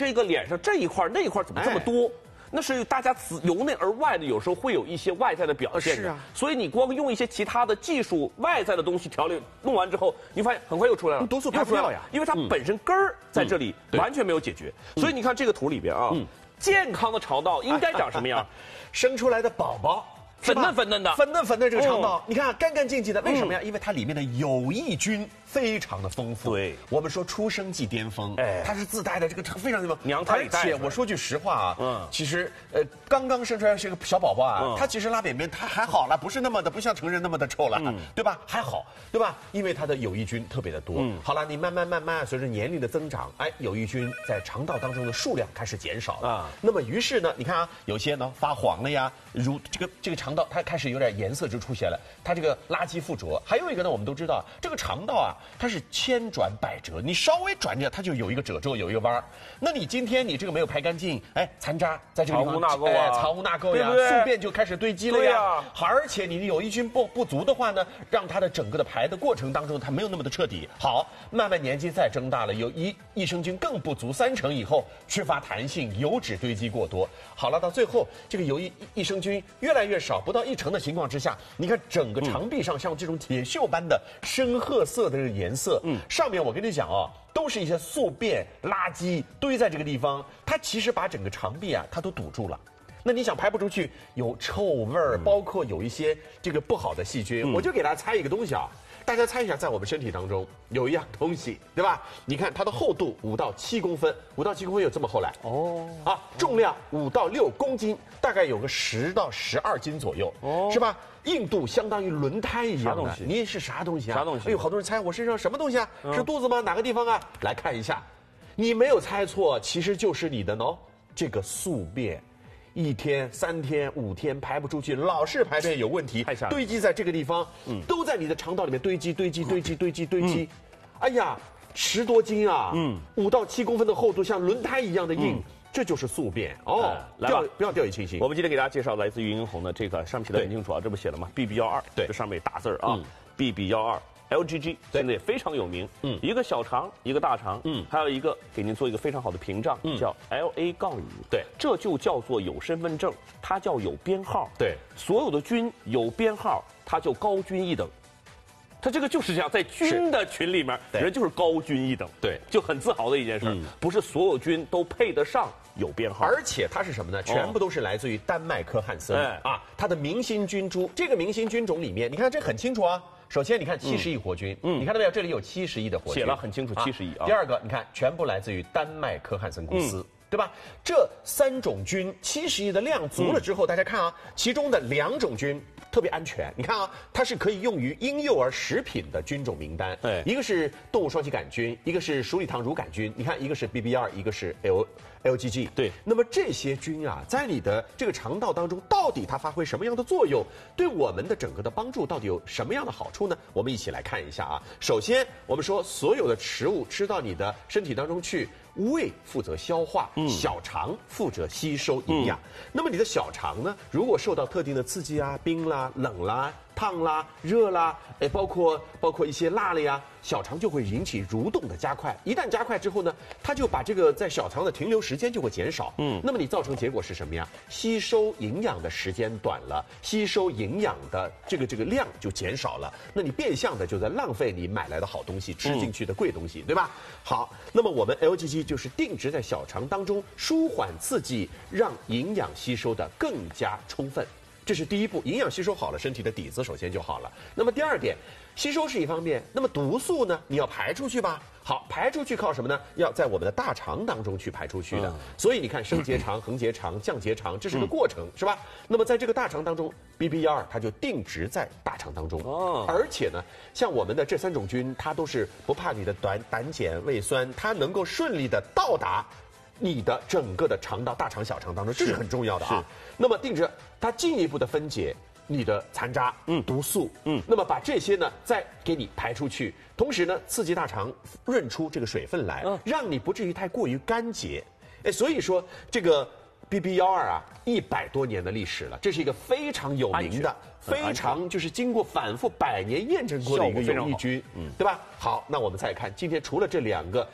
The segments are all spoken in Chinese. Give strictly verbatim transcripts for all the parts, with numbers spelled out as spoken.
这个脸上这一块那一块怎么这么多？哎那是大家由内而外的，有时候会有一些外在的表现的。是啊，所以你光用一些其他的技术、外在的东西调理弄完之后，你发现很快又出来了， 毒素排不掉呀， 因为它本身根儿在这里完全没有解决。所以你看这个图里边啊，健康的肠道应该长什么样？ 生出来的宝宝。 粉嫩粉嫩的， 粉嫩粉嫩这个肠道，你看干干净净的，为什么呀？因为它里面的有益菌非常的丰富。 对， 我们说出生即巅峰，哎，它是自带的这个非常的娘胎里带。 而且我说句实话啊，嗯，其实呃刚刚生出来是个小宝宝啊，他其实拉便便他还好了，不是那么的不像成人那么的臭了，对吧？还好，对吧？因为它的有益菌特别的多。好了，你慢慢慢慢随着年龄的增长，哎，有益菌在肠道当中的数量开始减少了。那么于是呢，你看啊，有些呢发黄了呀，如这个这个肠道它开始有点颜色就出现了，它这个垃圾附着。还有一个呢，我们都知道这个肠道啊，它是千转百折，你稍微转点它就有一个褶皱，有一个弯儿。那你今天你这个没有排干净，哎，残渣在这个地方， 藏污纳垢啊， 藏污纳垢呀，宿便就开始堆积了呀。而且你的有益菌不不足的话呢，让它的整个的排的过程当中，它没有那么的彻底。好，慢慢年纪再增大了，有益益生菌更不足三成以后，缺乏弹性，油脂堆积过多。好了，到最后这个有益益生菌越来越少，不到一成的情况之下，你看整个肠壁上像这种铁锈般的深褐色的这个颜色，嗯，上面我跟你讲啊，都是一些宿便垃圾堆在这个地方，它其实把整个肠壁啊，它都堵住了。那你想排不出去，有臭味儿，包括有一些这个不好的细菌，嗯、我就给大家猜一个东西啊。大家猜一下，在我们身体当中有一样东西，对吧？你看它的厚度五到七公分，五到七公分有这么厚来哦。啊，重量五到六公斤，大概有个十到十二斤左右，哦，是吧？硬度相当于轮胎一样的。啥东西？你是啥东西啊？ 啥东西？ 哎呦，好多人猜我身上什么东西啊？嗯、是肚子吗？哪个地方啊？来看一下，你没有猜错，其实就是你的喏，这个宿便。一天、三天、五天排不出去，老是排便有问题，堆积在这个地方，嗯，都在你的肠道里面堆积、堆积、堆积、堆积、堆积。哎呀，十多斤啊，嗯，五到七公分的厚度，像轮胎一样的硬，这就是宿便哦。来吧，不要掉以轻心。 我们今天给大家介绍来自于殷红的这个，上面写的很清楚啊，这不写了吗 ？B B 幺二，对，这上面大字儿啊 ，B B 幺二。L G G 现在也非常有名，嗯，一个小肠，一个大肠，嗯，还有一个给您做一个非常好的屏障，嗯，叫 L A 杠五，对，这就叫做有身份证，它叫有编号， 对， 所有的菌有编号，它就高菌一等，它这个就是这样，在菌的群里面，人就是高菌一等， 对， 就很自豪的一件事，嗯、不是所有菌都配得上有编号， 而且它是什么呢？全部都是来自于丹麦科汉森、哦、啊，它的明星菌株，这个明星菌种里面，你看这很清楚啊。首先，你看七十亿活菌，嗯，你看到没有？这里有七十亿的活菌， 写了很清楚，七十亿啊。 第二个，你看，全部来自于丹麦科汉森公司。嗯对吧？这三种菌七十亿的量足了之后，嗯、大家看啊，其中的两种菌特别安全。你看啊，它是可以用于婴幼儿食品的菌种名单。对，一个是动物双歧杆菌，一个是鼠李糖乳杆菌。你看，一个是 B B 二，一个是 L L G G。对，那么这些菌啊，在你的这个肠道当中，到底它发挥什么样的作用？对我们的整个的帮助到底有什么样的好处呢？我们一起来看一下啊。首先，我们说所有的食物吃到你的身体当中去。胃负责消化，嗯、小肠负责吸收营养。嗯、那么你的小肠呢，如果受到特定的刺激啊，冰啦、冷啦、烫啦、热啦，哎，包括包括一些辣了呀，小肠就会引起蠕动的加快。一旦加快之后呢，它就把这个在小肠的停留时间就会减少。嗯，那么你造成结果是什么呀？吸收营养的时间短了，吸收营养的这个这个量就减少了。那你变相的就在浪费你买来的好东西，吃进去的贵东西，嗯、对吧？好，那么我们 L G G 就是定植在小肠当中，舒缓刺激，让营养吸收的更加充分。这是第一步，营养吸收好了，身体的底子首先就好了。那么第二点，吸收是一方面，那么毒素呢，你要排出去吧？好，排出去靠什么呢？要在我们的大肠当中去排出去的。嗯、所以你看，升结肠、横结肠、降结肠，这是个过程，嗯、是吧？那么在这个大肠当中 ，B B 幺二它就定植在大肠当中。哦，而且呢，像我们的这三种菌，它都是不怕你的胆胆碱、胃酸，它能够顺利的到达你的整个的肠道、大肠、小肠当中，这是很重要的啊。那么定植它进一步的分解你的残渣、嗯、毒素，嗯，那么把这些呢再给你排出去，同时呢刺激大肠润出这个水分来，嗯、让你不至于太过于干结。哎，所以说这个 B B 幺二啊，一百多年的历史了，这是一个非常有名的、非常就是经过反复百年验证过的一个有益菌，嗯，对吧？好，那我们再看今天除了这两个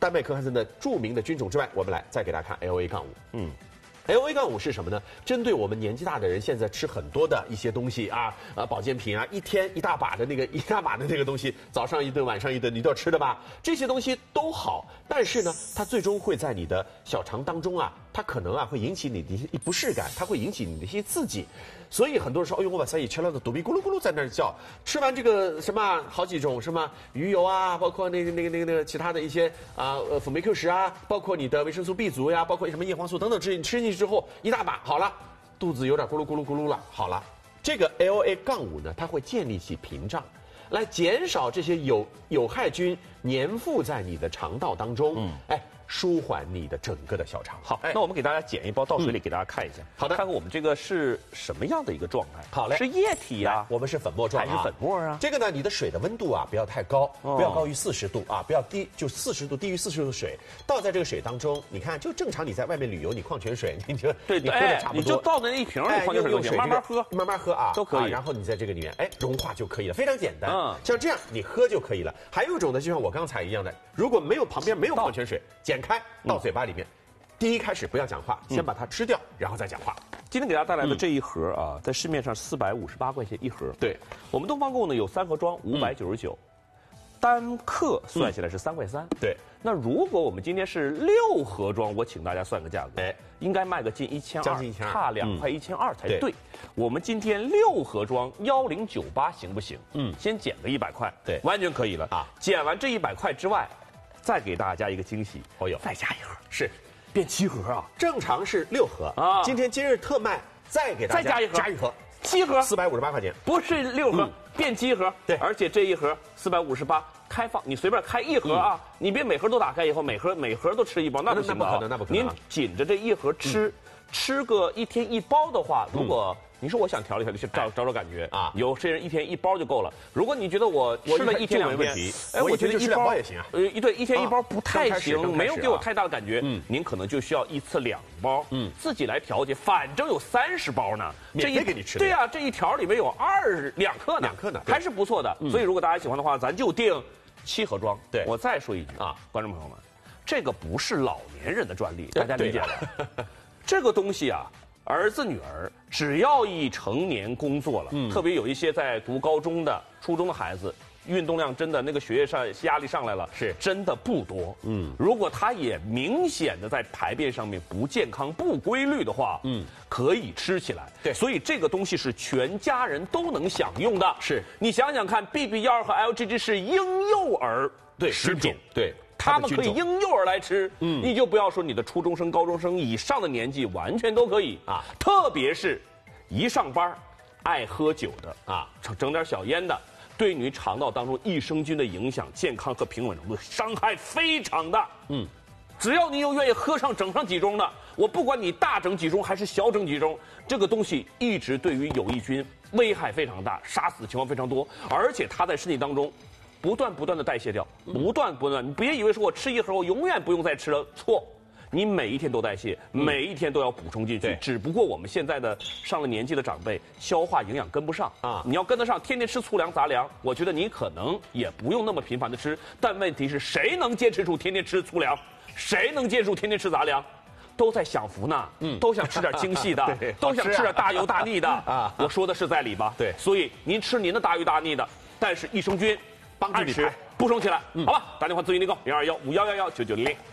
丹麦科汉森的著名的菌种之外，我们来再给大家看 L A 杠五。嗯。L A 杠五是什么呢？针对我们年纪大的人，现在吃很多的一些东西啊，啊保健品啊，一天一大把的那个一大把的那个东西，早上一顿，晚上一顿，你都要吃的吧？这些东西都好，但是呢，它最终会在你的小肠当中啊，它可能啊会引起你的一些不适感，它会引起你的一些刺激。所以很多人说，哎呦，我把塞一吃了的肚皮咕噜咕噜在那儿叫。吃完这个什么好几种什么鱼油啊，包括那个那个那个那个其他的一些啊呃辅酶 Q 十啊，包括你的维生素 B 族呀，包括什么叶黄素等等，吃吃进去之后一大把好了，肚子有点咕噜咕噜咕噜了，好了。这个 L A 杠五呢，它会建立起屏障，来减少这些有有害菌粘附在你的肠道当中。嗯，哎。舒缓你的整个的小肠。 好，那我们给大家捡一包倒水里给大家看一下。 好的， 看看我们这个是什么样的一个状态。 好嘞， 是液体呀， 我们是粉末状还是粉末啊？ 这个呢，你的水的温度啊不要太高，不要高于四十度啊，不要低就四十度，低于四十度的水倒在这个水当中，你看就正常你在外面旅游，你矿泉水你就对， 你喝的差不多， 你就倒那一瓶矿泉水就行，慢慢喝， 慢慢喝啊， 都可以。 然后你在这个里面哎融化就可以了，非常简单。嗯，像这样你喝就可以了。还有一种呢，就像我刚才一样的，如果没有旁边没有矿泉水，剪开倒嘴巴里面。第一开始不要讲话，先把它吃掉，然后再讲话。 今天给大家带来的这一盒啊，在市面上四百五十八块钱一盒。 对， 我们东方购呢有三盒装，五百九十九，单克算下来是三块三。 对， 那如果我们今天是六盒装，我请大家算个价格，哎，应该卖个近一千二， 将近一千二， 差两块一千二才对。我们今天六盒装幺零九八行不行？嗯，先减个一百块， 对， 完全可以了啊。减完这一百块之外，再给大家一个惊喜， 哦哟， 再加一盒， 是。 变七盒啊！ 正常是六盒啊，今天今日特卖，再给大家再加一盒， 加一盒， 七盒， 四百五十八块钱， 不是六盒，变七盒。 对， 而且这一盒四百五十八，开放，你随便开一盒啊，你别每盒都打开以后，每盒每盒都吃一包，那不行的，那不可能，那不可能。 您紧着这一盒吃，吃个一天一包的话，如果你说我想调理调理，去找找找感觉啊，有些人一天一包就够了。如果你觉得我吃了一天两天， 哎，我觉得一包也行啊。 呃，一对一天一包不太行，没有给我太大的感觉。嗯，您可能就需要一次两包，嗯，自己来调节。反正有三十包呢， 免费给你吃。 对呀，这一条里面有二两克呢， 两克呢， 还是不错的。所以如果大家喜欢的话，咱就定七盒装。 对， 我再说一句啊，观众朋友们，这个不是老年人的专利，大家理解了。这个东西啊。儿子女儿只要一成年工作了，嗯，特别有一些在读高中的、初中的孩子，运动量真的那个学业上压力上来了， 是真的不多。嗯，如果他也明显的在排便上面不健康、不规律的话，嗯，可以吃起来。 对， 所以这个东西是全家人都能享用的。 是， 你想想看 ，B B 幺二和 L G G 是婴幼儿对食品， 对。 他们可以婴幼儿来吃，嗯，你就不要说你的初中生、高中生以上的年纪，完全都可以啊。特别是，一上班，爱喝酒的啊，整点小烟的，对你肠道当中益生菌的影响、健康和平稳程度伤害非常大。嗯，只要你有愿意喝上整上几盅的，我不管你大整几盅还是小整几盅，这个东西一直对于有益菌危害非常大，杀死的情况非常多，而且它在身体当中。不断不断的代谢掉，不断不断，你别以为说我吃一盒我永远不用再吃了，错，你每一天都代谢，每一天都要补充进去。只不过我们现在的上了年纪的长辈，消化营养跟不上啊。你要跟得上，天天吃粗粮杂粮，我觉得你可能也不用那么频繁的吃。但问题是谁能坚持住天天吃粗粮？谁能坚持住天天吃杂粮？都在享福呢，嗯，都想吃点精细的，都想吃点大油大腻的啊。我说的是在理吧？ 对， 所以您吃您的大油大腻的，但是益生菌。按时补充起来，嗯、好吧？打电话咨询订购零二幺五幺幺幺九九零零。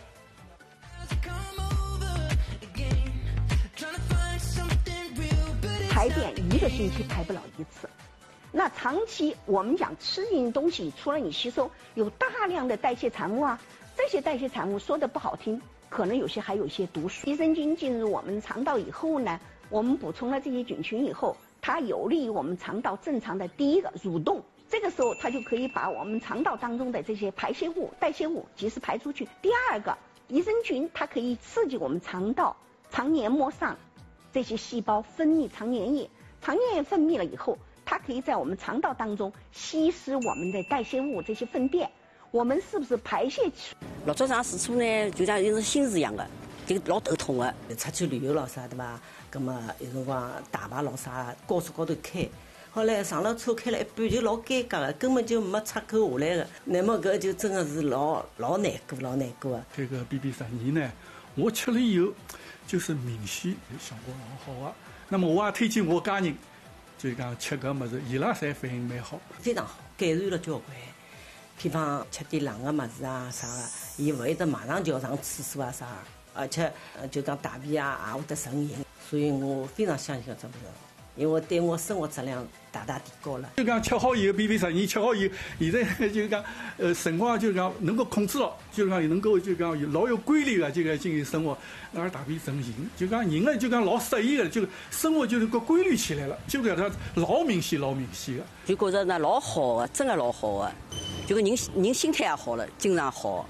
排便一个星期排不了一次，那长期我们讲吃进东西，除了你吸收，有大量的代谢产物啊，这些代谢产物说的不好听，可能有些还有一些毒素。益生菌进入我们肠道以后呢，我们补充了这些菌群以后，它有利于我们肠道正常的第一个蠕动。这个时候，它就可以把我们肠道当中的这些排泄物、代谢物及时排出去。第二个，益生菌它可以刺激我们肠道肠黏膜上这些细胞分泌肠粘液，肠粘液分泌了以后，它可以在我们肠道当中吸湿我们的代谢物这些粪便。我们是不是排泄出？ 老早上时初呢，就像有种心事一样的，这个老头痛的，出去旅游了啥的吧，那么有辰光大巴老啥高速高头开。 后来上了车开了一半就老尴尬的，根本就没出口下来的。那么搿就真的是老老难过，老难过啊！ 这个 B B 十二呢，我吃了以后，就是明显效果老好啊。那么我也推荐我家人，就讲吃搿物事，伊拉侪反应蛮好， 非常好，改善了交关。譬方吃点冷个物事啊啥个，伊勿会得马上就要上厕所啊啥，而且呃就讲大便啊也会得成型，所以我非常相信搿只物事，因为对我生活质量大大提高了。 就讲吃好以后 ，B B 十二吃好以后，现在就讲呃辰光就讲能够控制了，就讲能够就讲老有规律的这个进行生活，而大便成型，就讲人呢就讲老适意的，就生活就能够规律起来了，就搿它老明显老明显的。 就觉着呢老好的，真的老好的，就个人人心态也好了，经常好。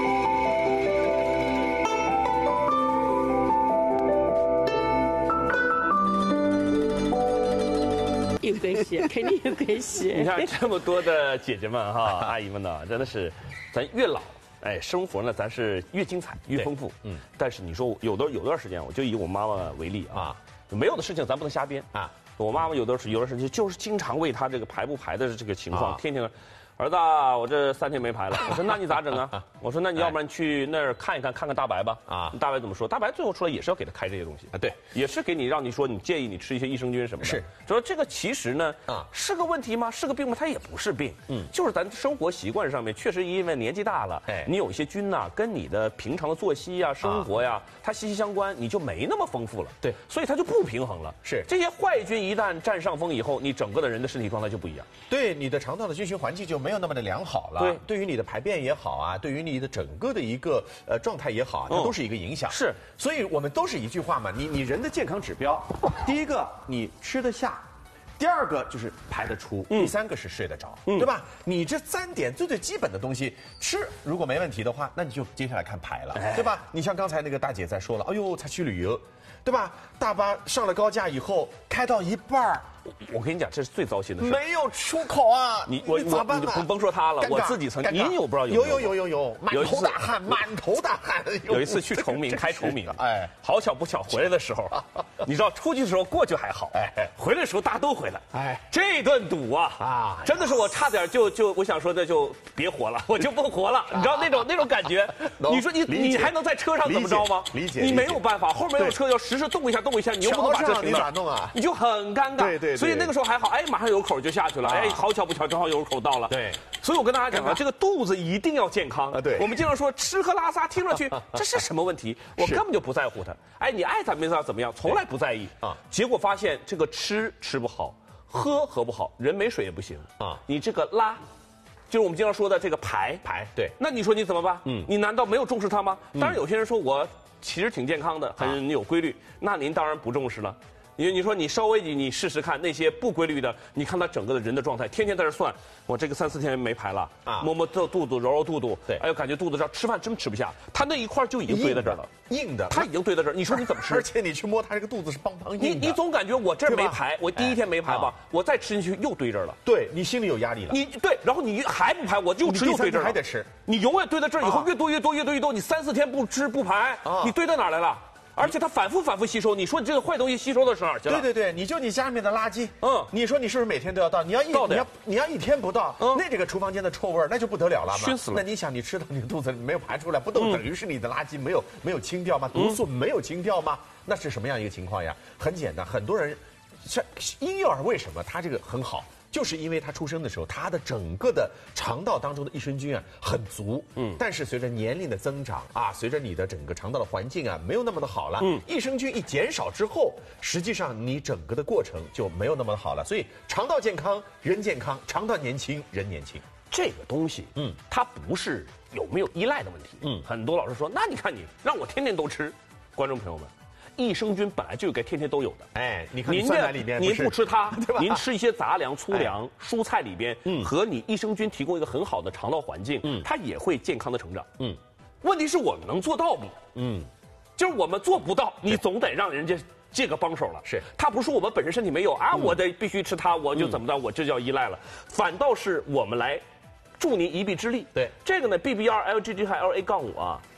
有关系，肯定有关系。 你看这么多的姐姐们哈、阿姨们呢，真的是，咱越老，哎，生活呢咱是越精彩越丰富。嗯，但是你说有的有段时间，我就以我妈妈为例啊，没有的事情咱不能瞎编啊。我妈妈有的是有的时间就是经常为她这个排不排的这个情况，天天的。儿子，我这三天没排了。我说那你咋整啊？我说那你要不然去那儿看一看，看看大白吧。啊，大白怎么说？大白最后出来也是要给他开这些东西啊，对，也是给你让你说你建议你吃一些益生菌什么的。是，说这个其实呢啊是个问题吗？是个病吗？它也不是病，嗯，就是咱生活习惯上面确实因为年纪大了，哎，你有一些菌呐、啊，跟你的平常的作息呀、生活呀，它息息相关，你就没那么丰富了。对，所以它就不平衡了。是，这些坏菌一旦占上风以后，你整个的人的身体状态就不一样。 对，你的肠道的菌群环境就没有那么的良好了。对，对于你的排便也好啊，对于你的整个的一个呃状态也好啊，它都是一个影响。是，所以我们都是一句话嘛，你你人的健康指标，第一个你吃得下，第二个就是排得出，嗯、第三个是睡得着，嗯、对吧？你这三点最最基本的东西，吃如果没问题的话，那你就接下来看排了，哎、对吧？你像刚才那个大姐在说了，哎呦，才去旅游，对吧？大巴上了高架以后，开到一半儿。 我跟你讲，这是最糟心的事。 没有出口啊！ 你我你咋办呢？甭甭说他了，我自己曾经，您有不知道有？ 有有有有有，满头大汗，满头大汗。 有一次去崇明开崇明，哎，好巧不巧回来的时候，你知道出去的时候过去还好，哎，回来的时候大家都回来，哎，这顿堵啊啊，真的是我差点就就我想说的就别活了，我就不活了，你知道那种那种感觉。你说你你还能在车上怎么着吗？ 理解， 你没有办法，后面有车要时时动一下动一下，你又不能把车停那， 你咋弄啊？ 你就很尴尬。对对。所以那个时候还好，哎，马上有口就下去了，哎，好巧不巧，正好有口到了。对，所以我跟大家讲啊，这个肚子一定要健康啊。对，我们经常说吃喝拉撒，听上去这是什么问题？我根本就不在乎它。哎，你爱咋没咋怎么样，从来不在意啊。结果发现这个吃吃不好，喝喝不好，人没水也不行啊。你这个拉，就是我们经常说的这个排排。对，那你说你怎么办？嗯，你难道没有重视它吗？当然，有些人说我其实挺健康的，很有规律，那您当然不重视了。你你说你稍微你你试试看那些不规律的，你看他整个的人的状态，天天在这算，我这个三四天没排了啊，摸摸肚肚子，揉揉肚肚，对，哎呦感觉肚子上吃饭真吃不下，他那一块就已经堆在这儿了， 硬的， 他已经堆在这儿，你说你怎么吃？ 而且你去摸他这个肚子是梆梆硬的， 你你总感觉我这儿没排，我第一天没排吧，我再吃进去又堆这儿了， 对你心里有压力了， 你对，然后你还不排，我又吃又堆这儿了， 还得吃， 你永远堆在这儿以后越多越多越多越多，你三四天不吃不排，你堆到哪儿来了？而且它反复反复吸收，你说你这个坏东西吸收到哪儿去了？ 对对对，你就你家里面的垃圾，嗯，你说你是不是每天都要倒？你要一你要你要一天不倒，嗯，那这个厨房间的臭味那就不得了了嘛， 熏死了。 那你想，你吃到你的肚子里没有排出来，不都等于是你的垃圾没有没有清掉吗？毒素没有清掉吗？那是什么样一个情况呀？很简单，很多人，像婴幼儿为什么他这个很好？就是因为他出生的时候，他的整个的肠道当中的益生菌啊很足，嗯，但是随着年龄的增长啊，随着你的整个肠道的环境啊没有那么的好了，嗯，益生菌一减少之后，实际上你整个的过程就没有那么的好了，所以肠道健康人健康，肠道年轻人年轻， 这个东西，嗯，它不是有没有依赖的问题，嗯，很多老师说，那你看你让我天天都吃，观众朋友们。益生菌本来就该天天都有的，哎， 你看您酸奶里边您不吃它，对吧？您吃一些杂粮、粗粮、哎、蔬菜里边，嗯，和你益生菌提供一个很好的肠道环境，嗯，它也会健康的成长，嗯。问题是我们能做到不？嗯，就是我们做不到，你总得让人家这个帮手了。是，它不是我们本身身体没有啊，嗯、我得必须吃它，我就怎么着，我这叫依赖了，反倒是我们来助您一臂之力。对，这个呢 ，B B 二 L G G 还 L A 杠五啊。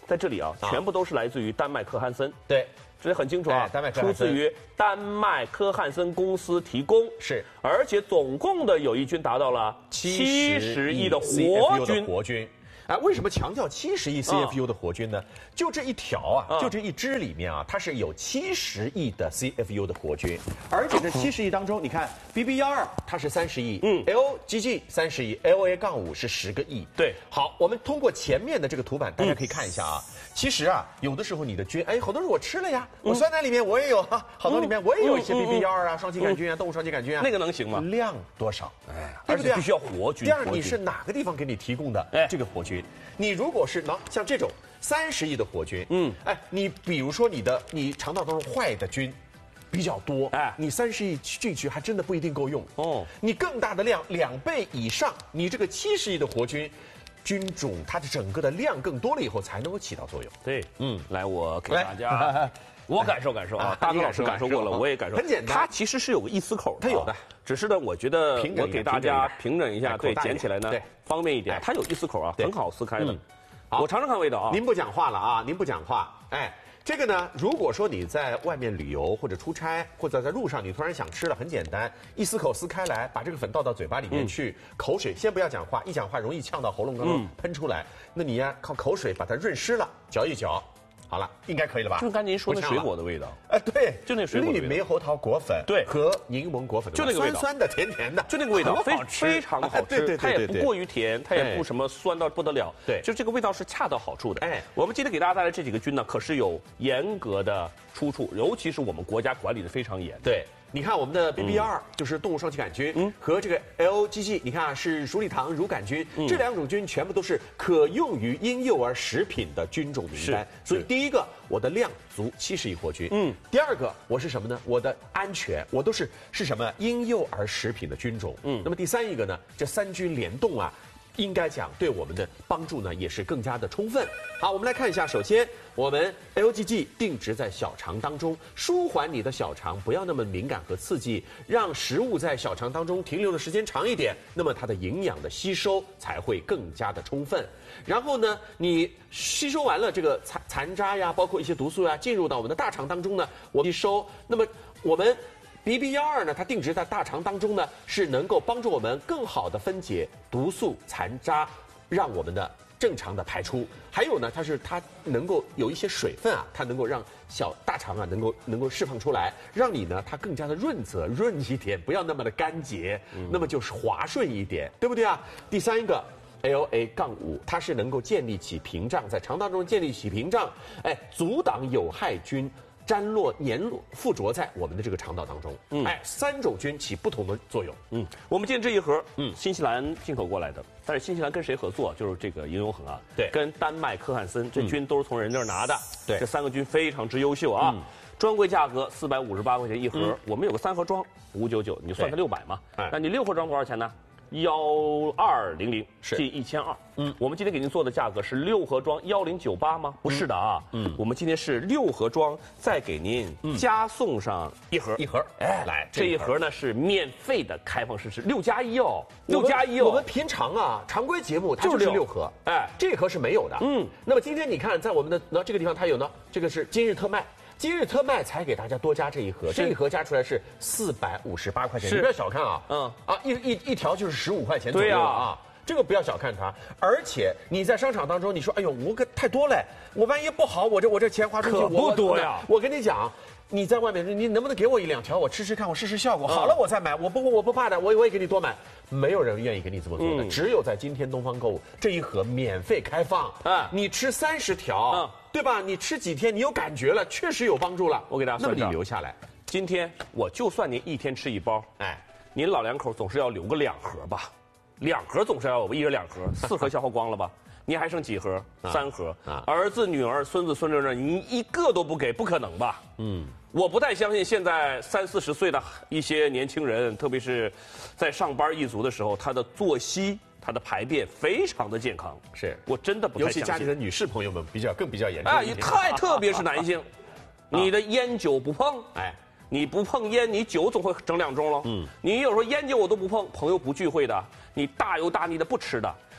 在这里啊，全部都是来自于丹麦科汉森。 对。 这很清楚啊， 哎、丹麦科汉森出自于丹麦科汉森公司提供， 是， 而且总共的友谊军达到了七十亿的活军。 活军，哎，为什么强调七十亿 C F U 的活军呢？就这一条啊， 嗯、 就这一支里面啊，它是有七十亿的 C F U 的活军，而且这七十亿当中，你看 B B 幺二它是三十亿，嗯 ，L G G 三十亿 ，L A 杠五是十个亿。 对， 好，我们通过前面的这个图版，大家可以看一下啊。嗯其实啊，有的时候你的菌，哎，好多人我吃了呀，我酸奶里面我也有哈，好多里面我也有一些 B B 幺二啊、双歧杆菌啊、动物双歧杆菌啊， 那个能行吗？ 量多少？哎， 对不对？必须要活菌。 第二，你是哪个地方给你提供的这个活菌？你如果是喏，像这种三十亿的活菌，嗯，哎，你比如说你的你肠道当中坏的菌比较多，哎，你三十亿进去还真的不一定够用哦。你更大的量，两倍以上，你这个七十亿的活菌。菌种它的整个的量更多了以后，才能够起到作用。 对，嗯，来，我给大家，我感受感受啊，大哥老师感受过了，我也感受。 很简单， 它其实是有个一丝口， 它有的， 只是呢，我觉得我给大家平整一下，对，捡起来呢方便一点。它有一丝口啊，很好撕开的。我尝尝看味道啊。 您不讲话了啊，您不讲话，哎。这个呢，如果说你在外面旅游或者出差，或者在路上，你突然想吃了，很简单，一撕口撕开来，把这个粉倒到嘴巴里面去，嗯、口水先不要讲话，一讲话容易呛到喉咙当中喷出来，嗯、那你呀靠口水把它润湿了，嚼一嚼。好了，应该可以了吧？ 就是刚才您说的水果的味道， 哎，对， 就那水果绿猕猴桃果粉， 对， 和柠檬果粉， 就那个味道， 酸酸的、甜甜的， 就那个味道，非非常好吃， 对对对， 它也不过于甜，它也不什么酸到不得了， 对， 就这个味道是恰到好处的。哎，我们今天给大家带来这几个菌呢，可是有严格的出处，尤其是我们国家管理的非常严。 对。你看我们的 B B 幺二就是动物双歧杆菌，嗯，和这个 L G G， 你看是鼠李糖乳杆菌，嗯、这两种菌全部都是可用于婴幼儿食品的菌种名单。所以第一个，我的量足七十亿活菌，嗯，第二个我是什么呢？我的安全，我都是是什么婴幼儿食品的菌种，嗯，那么第三一个呢，这三菌联动啊。应该讲对我们的帮助呢也是更加的充分。好，我们来看一下，首先我们 L G G 定植在小肠当中，舒缓你的小肠不要那么敏感和刺激，让食物在小肠当中停留的时间长一点，那么它的营养的吸收才会更加的充分。然后呢，你吸收完了这个残残渣呀，包括一些毒素呀，进入到我们的大肠当中呢，我吸收，那么我们。B B 幺二呢，它定植在大肠当中呢，是能够帮助我们更好的分解毒素残渣，让我们的正常的排出。还有呢，它是它能够有一些水分啊，它能够让小大肠啊能够能够释放出来，让你呢它更加的润泽润一点，不要那么的干结，嗯、那么就是滑顺一点，对不对啊？第三个。L A 杠五，它是能够建立起屏障，在肠道中建立起屏障，哎，阻挡有害菌粘落、粘落、附着在我们的这个肠道当中。嗯，哎，三种菌起不同的作用。 嗯，我们见这一盒，嗯，新西兰进口过来的，但是新西兰跟谁合作？就是这个银永恒啊， 对， 跟丹麦科汉森，这菌都是从人那儿拿的。 对， 这三个菌非常之优秀啊。嗯，专柜价格四百五十八块钱一盒，嗯、我们有个三盒装五九九，你算它六百嘛？哎，那你六盒装多少钱呢？幺二零零近一千二，嗯，我们今天给您做的价格是六盒装幺零九八吗？不是的啊，嗯，我们今天是六盒装，再给您加送上一盒， 一盒，哎，来这一盒呢是免费的开放试吃，六加一哦，六加一哦， 我们平常啊常规节目它就是六盒，哎，这盒是没有的，嗯，那么今天你看在我们的那这个地方它有呢，这个是今日特卖。今日特卖才给大家多加这一盒，这一盒加出来是四百五十八块钱，你不要小看啊，嗯啊一一一条就是十五块钱左右啊，这个不要小看它。而且你在商场当中，你说哎呦我可太多了，我万一不好，我这我这钱花出去可不多呀。 我跟你讲，你在外面你能不能给我一两条，我吃吃看，我试试效果，好了我再买，我不我不怕的，我我也给你多买。没有人愿意跟你这么做的，只有在今天东方购物这一盒免费开放，啊，你吃三十条。对吧？你吃几天，你有感觉了，确实有帮助了。 我给大家算账， 那么你留下来。 今天我就算您一天吃一包，哎，您老两口总是要留个两盒吧？两盒总是要我一人两盒，四盒消耗光了吧？您还剩几盒？三盒。啊，儿子、女儿、孙子、孙女儿，你一个都不给，不可能吧？嗯，我不太相信现在三四十岁的一些年轻人，特别是在上班一族的时候，他的作息。它的排便非常的健康， 是我真的不太相信。 尤其家里的女士朋友们比较更比较严重。 哎，太特别是男性，你的烟酒不碰，哎，你不碰烟，你酒总会整两盅喽。嗯，你有时候烟酒我都不碰，朋友不聚会的，你大油大腻的不吃的，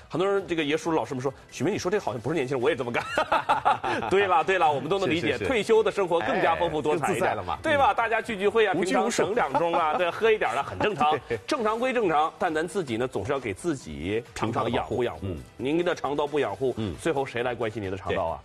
很多人这个爷叔老师们说，许明你说这好像不是年轻人，我也这么干。对了对了，我们都能理解，退休的生活更加丰富多彩一点了嘛， 对吧？大家聚聚会啊，平常省两盅啊，对，喝一点的很正常。正常归正常，但咱自己呢，总是要给自己平常养护养护。您的肠道不养护，最后谁来关心您的肠道啊？